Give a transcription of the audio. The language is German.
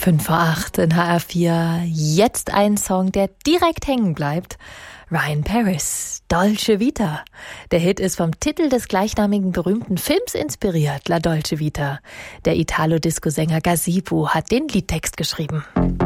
5 vor 8 in HR4. Jetzt ein Song, der direkt hängen bleibt. Ryan Paris, Dolce Vita. Der Hit ist vom Titel des gleichnamigen berühmten Films inspiriert, La Dolce Vita. Der Italo-Disco-Sänger Gazzibu hat den Liedtext geschrieben.